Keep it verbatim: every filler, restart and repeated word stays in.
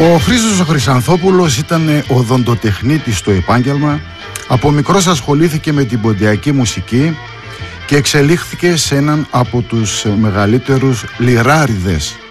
Ο Χρήστος ο Χρυσανθόπουλος ήταν οδοντοτεχνίτης στο επάγγελμα. Από μικρός ασχολήθηκε με την ποντιακή μουσική και εξελίχθηκε σε έναν από τους μεγαλύτερους λιράριδες